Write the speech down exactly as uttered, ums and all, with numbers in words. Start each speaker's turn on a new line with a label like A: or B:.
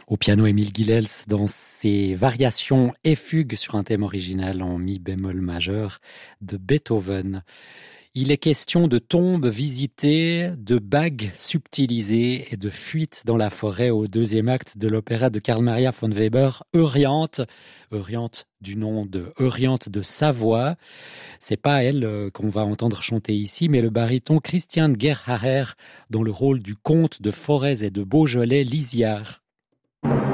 A: Au piano, Émile Guilels dans ses variations et fugues sur un thème original en mi bémol majeur de Beethoven. Il est question de tombes visitées, de bagues subtilisées et de fuites dans la forêt au deuxième acte de l'opéra de Carl Maria von Weber, Euryanthe. Euryanthe du nom de Euryanthe de Savoie. C'est pas elle qu'on va entendre chanter ici, mais le baryton Christian Gerhaher dans le rôle du comte de Forez et de Beaujolais Lisiard.